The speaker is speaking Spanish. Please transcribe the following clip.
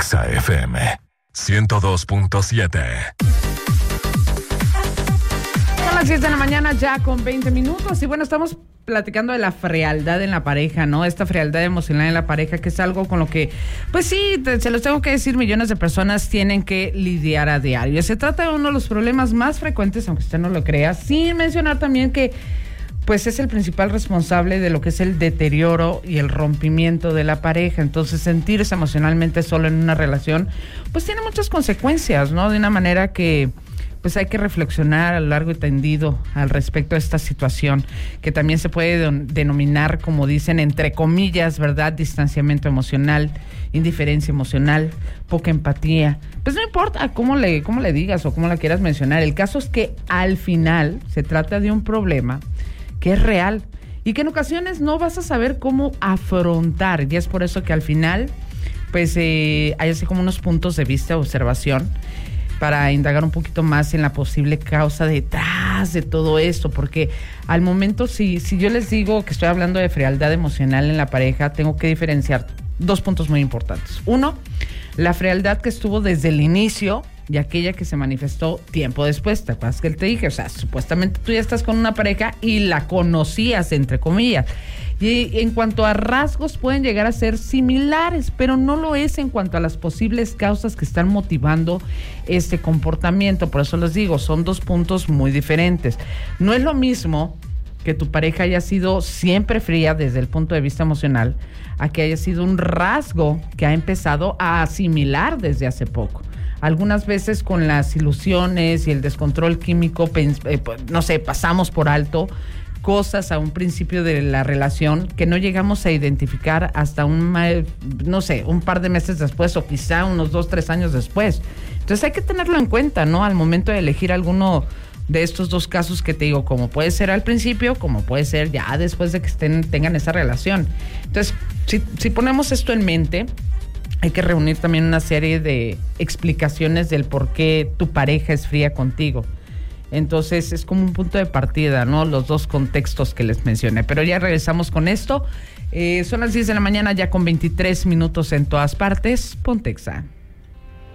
Exa FM 102.7. Son las 10 de la mañana ya con 20 minutos y bueno, estamos platicando de la frialdad en la pareja, ¿no? Esta frialdad emocional en la pareja, que es algo con lo que, pues sí, se los tengo que decir, millones de personas tienen que lidiar a diario. Se trata de uno de los problemas más frecuentes, aunque usted no lo crea, sin mencionar también que pues es el principal responsable de lo que es el deterioro y el rompimiento de la pareja. Entonces, sentirse emocionalmente solo en una relación, pues tiene muchas consecuencias, ¿no? De una manera que pues hay que reflexionar a lo largo y tendido al respecto de esta situación, que también se puede denominar, como dicen, entre comillas, ¿verdad? Distanciamiento emocional, indiferencia emocional, poca empatía. Pues no importa cómo le digas o cómo la quieras mencionar. El caso es que al final se trata de un problema que es real y que en ocasiones no vas a saber cómo afrontar. Y es por eso que al final, pues hay así como unos puntos de vista, observación, para indagar un poquito más en la posible causa detrás de todo esto, porque al momento, si yo les digo que estoy hablando de frialdad emocional en la pareja, tengo que diferenciar dos puntos muy importantes. Uno, la frialdad que estuvo desde el inicio y aquella que se manifestó tiempo después. ¿Te acuerdas que te dije? O sea, supuestamente tú ya estás con una pareja y la conocías, entre comillas. Y en cuanto a rasgos pueden llegar a ser similares, pero no lo es en cuanto a las posibles causas que están motivando este comportamiento. Por eso les digo, son dos puntos muy diferentes. No es lo mismo que tu pareja haya sido siempre fría desde el punto de vista emocional, a que haya sido un rasgo que ha empezado a asimilar desde hace poco. Algunas veces con las ilusiones y el descontrol químico, no sé, pasamos por alto cosas a un principio de la relación que no llegamos a identificar hasta un par de meses después o quizá unos 2-3 años después. Entonces hay que tenerlo en cuenta, ¿no? Al momento de elegir alguno de estos dos casos que te digo, como puede ser al principio, como puede ser ya después de que tengan esa relación. Entonces, si ponemos esto en mente, hay que reunir también una serie de explicaciones del por qué tu pareja es fría contigo. Entonces es como un punto de partida, ¿no? Los dos contextos que les mencioné. Pero ya regresamos con esto. Son las 10 de la mañana ya con 23 minutos en todas partes. Ponte Exa.